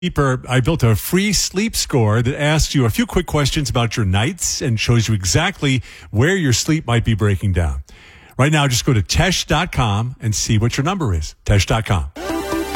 I built a free sleep score that asks you a few quick questions about your nights and shows you exactly where your sleep might be breaking down. Right now, just go to Tesh.com and see what your number is. Tesh.com.